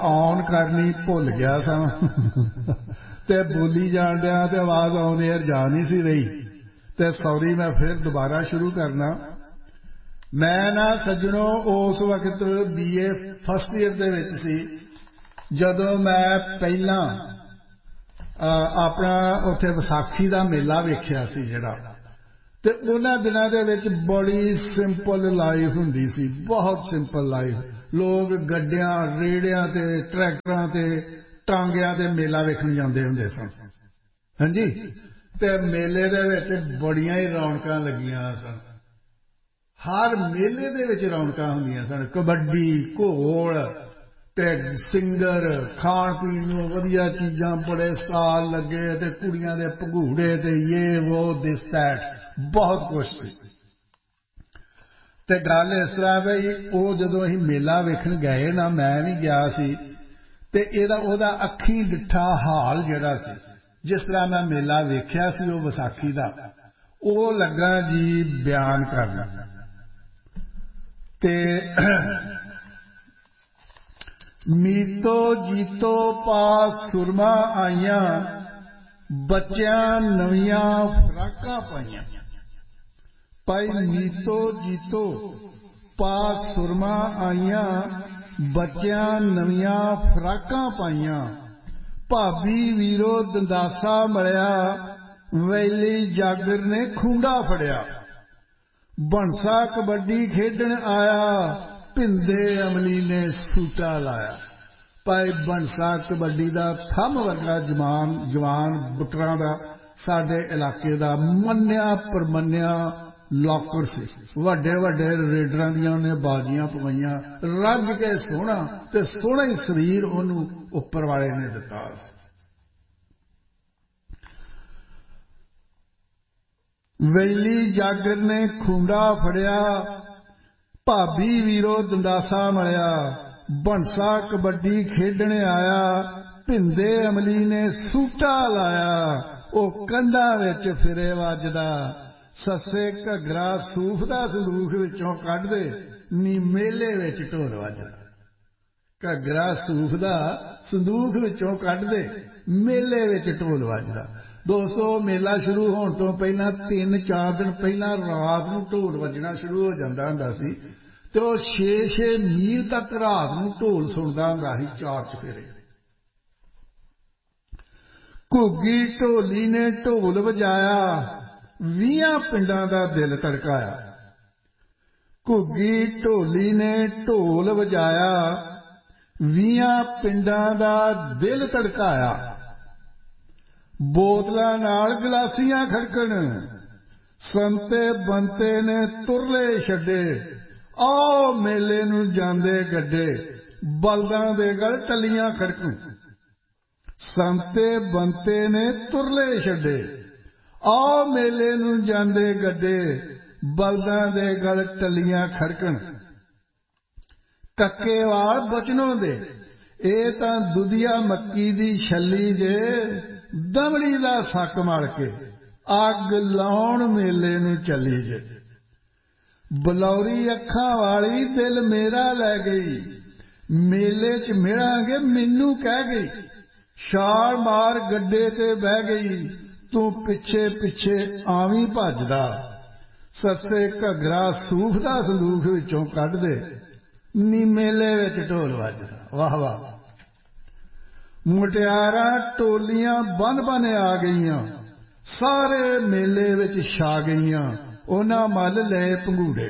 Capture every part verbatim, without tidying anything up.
On करनी भुल गया सा ते बोली जान दिया ते आवाज ऑन एयर जा नहीं सी रही ते सॉरी मैं फिर दोबारा शुरू करना। मैं ना सज्जनों उस वक्त बी ए फस्ट ईयर दे विच सी जदों मैं पहला अपना उत्थे विसाखी दा मेला वेखिया सी जिहड़ा ते उन्हां दिनां दे विच बड़ी सिंपल लाइफ हुंदी सी, बहुत सिंपल लाइफ। लोग गड्डियां रेड़ियां ते ट्रैक्टरां ते टांगियां ते मेला वेखण जांदे हुंदे सन। हां जी, ते मेले दे विच बड़ियां ही रौनकां लगियां सन। हर मेले दे विच रौनकां हुंदियां सन, कबड्डी घोल ते सिंगर, खाण पीण नूं वधिया चीजां, बड़े स्टाल लगे ते कुड़ियां दे भगूड़े ते ये वो दिस दैट बहुत कुछ सी। ते गल इस तरह बई वो जदों असीं मेला वेखण गए ना, मैं भी गया सी ते एदा ओदा अखीं डिठा हाल जिहड़ा सी, जिस तरह मैं मेला वेखिया सी वो विसाखी दा, वो लगा जी बयान करना। ते मीतो जीतो पास सुरमा आईयां, बच्चियां नवियां फराकां पाईयां। भाई मीतो जीतो पास सुरमा आईयां, बच्चियां नवियां फराकां पाईयां। भाभी वीरो दंदासा मलिया, वैली जागर ने खूंडा फड़िया। बनसा कबड्डी खेडण आया, भिंदे अमली ने सूटा लाया। भाई बनसा कबड्डी दा थम वर्गा जवान जवान बुटरां दा साडे इलाके दा मन्निया परमन्निया लॉकर सी। वड्डे वड्डे रेडरां दियां ने बाजियां पवाइयां, रज के सोहना ते सोहना ही शरीर ओनू उपर वाले ने दिता। वैली जागर ने खूंडा फड़िया, भाभी वीरो दंदासा मलिया। बनसा कबड्डी खेडने आया, भिंदे अमली ने सूटा लाया। ओ कंधा विच फिरे वजदा, सस्से घगरा सूफ दा संदूख विचों कढ दे, नी मेले विच ढोल वजदा। घगरा सूफ दा संदूख विचों कढ दे, मेले विच ढोल वजदा। दोस्तों, मेला शुरू होने तो पहला तीन चार दिन पहला रात नूं ढोल वजना शुरू हो जाता हुंदा सी ते वो छे छे मील तक रात नूं ढोल सुनदा हुंदा सी चार चफेरे। घुग्गी ढोली ने ढोल वजाया, वीहां पिंडां दा दिल धड़काया। घुग्गी ढोली ने ढोल वजाया, वीहां पिंडां दा दिल धड़काया। बोतलां नाल गलासियां खड़कण, संते बंते ने तुरले छड्डे। आओ मेले नूं जांदे गड्डे, बलदां दे गल टल्लियां खड़कण। संते बंते ने तुरले छड्डे, आओ मेले नूं जांदे गड्डे, बलदां दे गल टल्लियां खड़कण। कक्के वाल बचनों दे, ए तां दुधिया मक्की दी छल्ली जे, दमड़ी दा सक मल के अग लाउण मेले नूं चली जे। बलौरी अखां वाली दिल मेरा लै गई, मेले च मिलांगे मैनू कह गई। छाल मार गड्डे ते बह गई, तू पिछे पिछे आवी भजदा। सस्से घगरा सूफ दा संदूख विचों कढ दे, नी मेले विच ढोल वजदा। वाह वाह। मुटियारां टोलियां बन बन आ गईयां, सारे मेले विच छा गईयां, उन्हां मल ले पंघूड़े।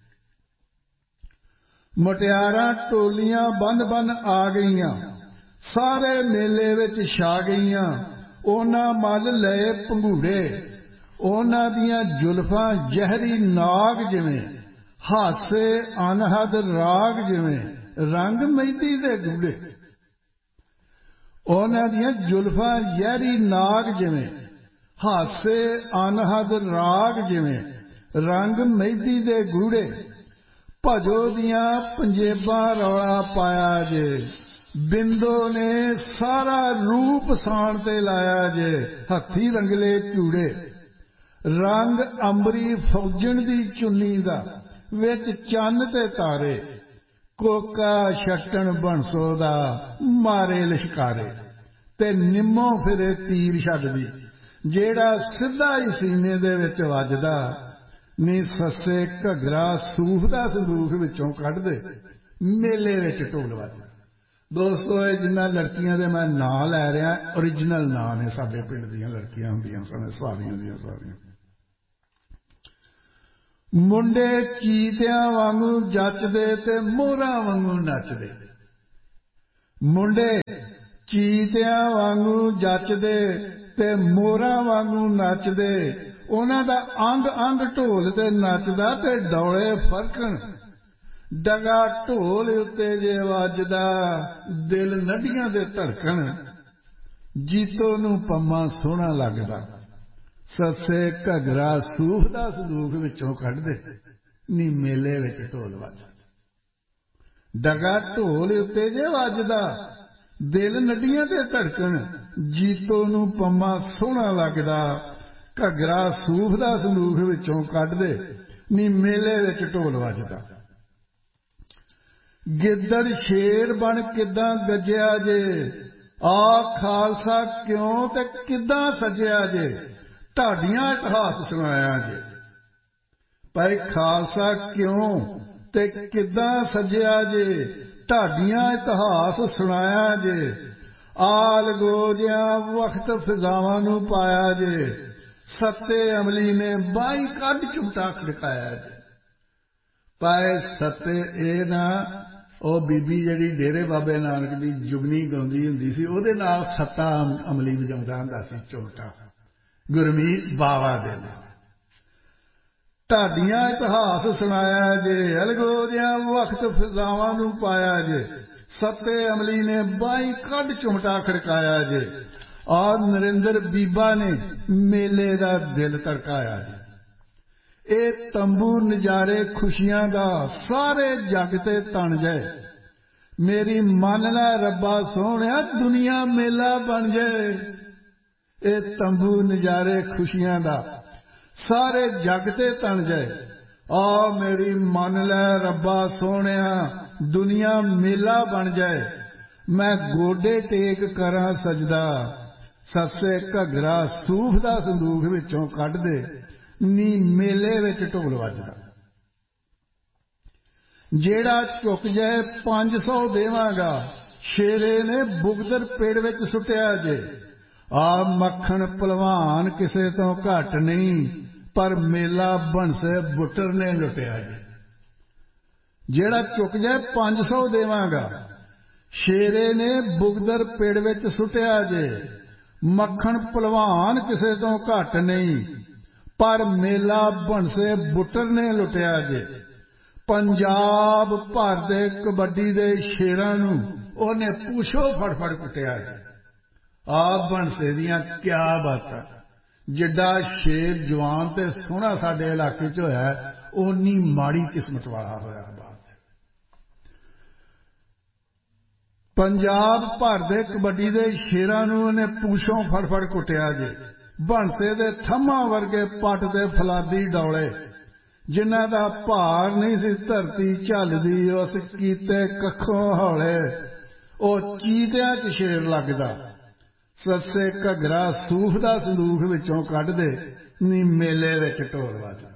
मुटियारां टोलियां बन बन आ गईयां, सारे मेले विच छा गईयां, उन्हां मल ले पंघूड़े। उन्हां दियां जुल्फां जहरी नाग जिवें, हासे अनहद राग जिवें, रंग मेहंदी दे गूढ़े। उन्हां दियां जुल्फां जहरी नाग जिवें, हासे अनहद राग जिवें, रंग मेहंदी दे गूढ़े। भजो दियां पंजेबां रौला पाया जे, बिंदो ने सारा रूप साण ते लाया जे, हथी रंगले चूड़े। रंग अंबरी फौजण दी चुन्नी दा, विच चन्न ते तारे, कोका छट्टन बंसो दा मारे लिशकारे ते निम्मो फिरे तीर छड्डदी जेड़ा सिद्धा ही सीने दे विच वजदा नी सस्से घगरा सूफ दा संदूख विचों कढ दे मेले विच ढोल वजदा। दोस्तों ये जिन्ना लड़कियां दे मैं नां लै रहा ओरिजिनल नां ने साडे पिंड दीयां लड़कियां हुंदियां सन सारियां दियां सारियां। मुंडे चीतियां वांगू जचदे ते मोहरां वांगू नचदे। मुंडे चीतियां वांगू जचदे ते मोहरां वांगू नचदे उन्हां दा अंग अंग ढोल ते नचदा ते डौले फरकण डगा ढोल उत्ते जे वजदा दिल नडियां दे धड़कन जीतो नू पम्मा सोहना लगदा सस्से घगरा सूफ दा संदूख विचों कढ दे नी मेले विच ढोल वजदा। डगा ढोल उत्ते जे वजदा दिल नडियां दे धड़कन जीतो नू पम्मा सोहना लगदा घगरा सूफ दा संदूख विचों कढ दे नी मेले विच ढोल वजदा। गिद्दड़ शेर बन किदां गजया जे आ खालसा क्यों ते किदां सजया जे ढाडियां इतिहास सुनाया जे। भाई खालसा क्यों ते किदां सजया जे ढाडियां इतिहास सुनाया जे आल गोजियां वक्त फिजावां नू पाया जे सत्ते अमली ने बाई कद झुमटा खड़काया जे। पाए सत्ते ए ना ओ बीबी जिहड़ी डेरे बाबे नानक दी जुगनी गाउंदी हुंदी सी ओहदे नाल सत्ता अमली वजाउंदा हुंदा सी झुमटा गुरमीत बावा दे नाल। ढाडियां इतिहास सुनाया जे अलगोजियां वक्त फिजावां नू पाया जे सत्ते अमली ने बाई कद झुमटा खड़काया जे और नरेंद्र बीबा ने मेले दा दिल धड़काया जे। ए तंबू नजारे खुशियां दा सारे जग ते तन जाए मेरी मन लै रब्बा सोहणिया दुनिया मेला बन जाए। ए तंबू नजारे खुशियां दा सारे जग ते तन जाए आ मेरी मन लै रब्बा सोहणिया दुनिया मेला बन जाए। मैं गोडे टेक करां सजदा सस्से घगरा सूफ दा संदूख विचों कढ दे नी मेले विच ढोल वजदा। जेड़ा झुक जाए पांच सौ देवांगा शेरे ने बुगदर पेड़ विच सुटिया जे आ मक्खन पलवान किसे तो घट नहीं पर मेला बनसे बुटर ने लुटिया जे। जेड़ा झुक जाए पांच सौ देवांगा शेरे ने बुगदर पेड़ विच सुटिया जे मक्खन पलवान किसे तो घट नहीं पर मेला बनसे बुटर ने लुटिया जे। पंजाब भर दे कबड्डी दे शेरां नू ओने पूछो फड़ फड़ कुटिया जे। आ बनसे दियां क्या बातां जिड्डा शेर जवान ते सोहना साडे इलाके च होया ओनी माड़ी किस्मत वाला होया बात। पंजाब भर दे कबड्डी दे शेरां नू ओने पूछो फड़ फड़ कुटिया जे। बनसे दे थम्मा वर्गे पट दे फलादी डौले जिन्हां दा भार नहीं सी धरती झलदी उस कीते कखों हौले ओ चीतियां च शेर लगदा सस्से घगरा सूफ दा संदूख विचों कढ दे नी मेले विच ढोल वजदा।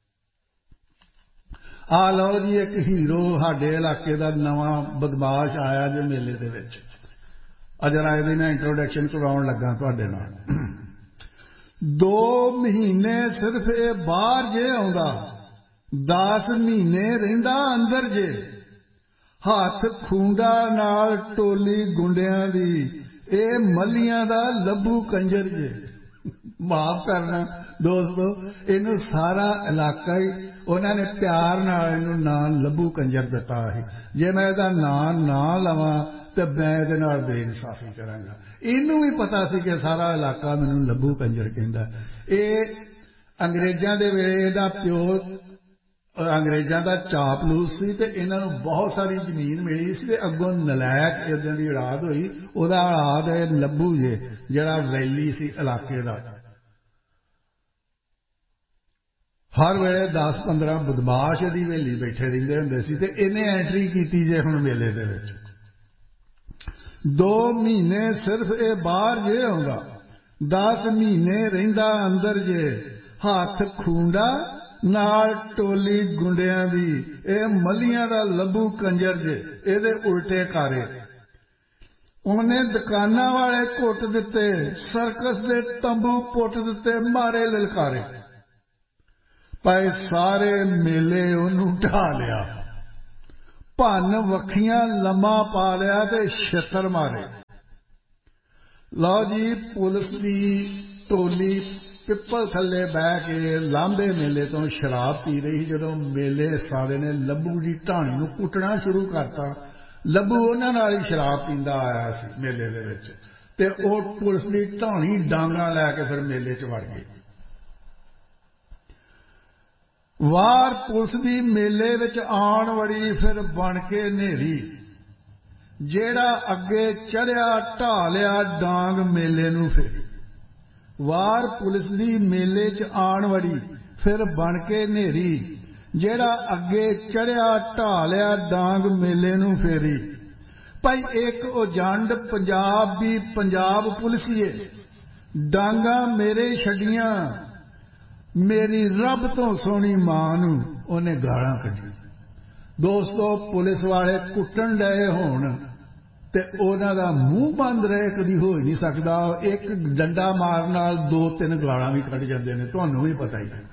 आ लो जी एक हीरो साडे इलाके दा नवां बदमाश आया जे मेले दे विच अजरा इहदी मैं इंट्रोडक्शन करवाउण लगा तुहाडे नाल। दो महीने सिर्फ ये बाहर जे आउंदा दस महीने रहिंदा अंदर जे हाथ खूंडा नाल टोली गुंडियां दी ए मलियां दा लब्बू कंजर जे। माफ करना दोस्तों इनू सारा इलाका ही उन्होंने प्यार नाल इनू नाम लब्बू कंजर दिता है। जे मैं इहदा नाम ना लवां तो मैं इहदे नाल बेइंसाफी करांगा। इनू भी पता सी कि सारा इलाका मैनू लब्बू कंजर कहंदा। ये अंग्रेजां दे वेले इहदा प्यो अंग्रेजां दा चापलूस सी ते इन्हां नूं बहुत सारी जमीन मिली सी ते अगों नलैक इदां दी औलाद होई उहदा औलाद है लब्बू जे जिहड़ा वैली सी इलाके दा। हर वेले दस पंद्रह बदमाश दी हवेली बैठे रहिंदे हुंदे सी ते इन्हें एंट्री कीती जे हुण मेले दे विच दो महीने सिर्फ ये बाहर जे आउंदा दस महीने रहिंदा अंदर जे हाथ खूंडा नाल टोली गुंडियां दी ए मलियां दा लबू कंजर जे एदे उल्टे कारे उन्हें दुकाना वाले घुट दिते सर्कस दे तंबू पुट दिते मारे ललकारे पर सारे मेले ओनू ढा लिया भन वखियां लम्मा पा लिया ते छितर मारे। लो जी पुलिस की टोली पिपल थले बह के लांबे मेले तो शराब पी रही जदों मेले सारे ने लब्बू की ढाणी नूं कुटना शुरू करता लब्बू उन्हां नाल ही शराब पींदा आया सी मेले दे विच ते ओह पुलिस की ढाणी डांगा लैके फिर मेले च वड़ गए। वार पुलिस की मेले विच आण वड़ी फिर बन के नेरी जेड़ा अगे चढ़िया ढा लिया डांग मेले नूं फेरी। वार पुलिस की मेले च आण वड़ी फिर बन के नेरी जेड़ा अगे चढ़िया ढा लिया डांग मेले नूं फेरी। भाई एक उजंड पंजाब भी पंजाब पुलिसिए डांगा मेरे छड़ियां मेरी रब तो सोहनी मां नूं उहने गालां कढियां। दोस्तों पुलिस वाले कुट्टण डए होण ते उहनां दा मूँह बंद रहे कदी हो ही नहीं सकदा। एक डंडा मारन नाल दो तीन गालां भी कढ जांदे ने तुहानूं भी पता ही है।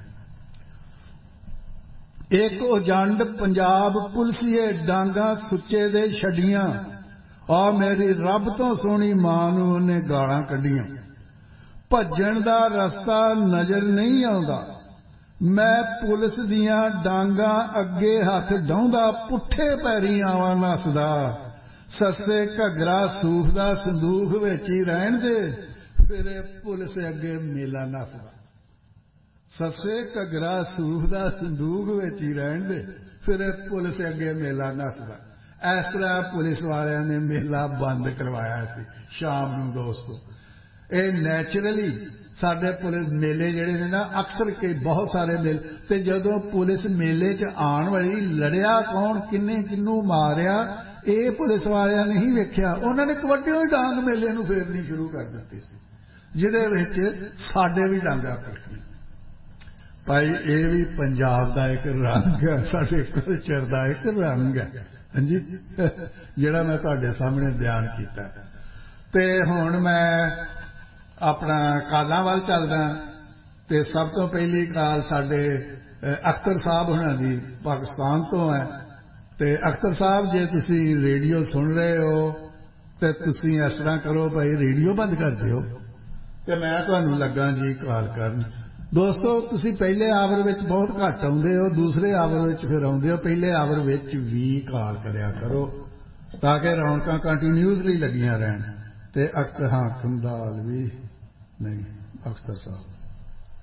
एक उजंड पंजाब पुलिसिए डांगा सुच्चे दे छड़ियां और मेरी रब तो सोहनी मां नूं उहने गालां कढियां। भज्जण दा रस्ता नजर नहीं आउंदा मैं पुलिस दियां डांगा अगे हथ डाउंदा पुठे पैरी आवां नसदा सस्से घगरा सूफ दा संदूख विच ही रहण दे फिर पुलिस अगे मेला नसदा। सस्से घगरा सूफ दा संदूख विच ही रहण दे फिर पुलिस अगे मेला नसदा। इस तरह पुलिस वालियां ने मेला बंद करवाया सी शाम नूं। दोस्तों ये नैचुरली साडे पुलिस मेले जिहड़े ने ना अक्सर के बहुत सारे मेले ते जदों पुलिस मेले च आण वाली लड़िया कौन किन्ने किन्नू मारिया ये पुलिस वालियां नहीं वेख्या। उन्होंने कबड्डियों ही डांग मेले नूं फेरनी शुरू कर दित्ती सी जिहदे विच साडे भी डांगा पलटियां। भाई ये भी पंजाब दा एक रंग है साडे कल्चर दा एक रंग है हाँ जी जिहड़ा मैं तुहाडे सामने बयान कीता। ते हुण मैं अपना कालां वल चलदा ते सब तो पहली काल साडे अख्तर साहब हुणां दी पाकिस्तान तो है। ते अख्तर साहब जे तुसीं रेडियो सुन रहे हो ते तुसीं इस तरह करो भाई रेडियो बंद कर दिओ ते मैं तुहानूं लग्गां जी काल करन। दोस्तों तुसीं पहले आवर विच बहुत घट आउंदे हो दूसरे आवर विच फिर आउंदे हो पहले आवर विच भी काल करिया करो ताकि रौनकां कंटीन्यूअसली लगियां रहन। ते अख्तर हां कंदाल भी नहीं अख्तर साहब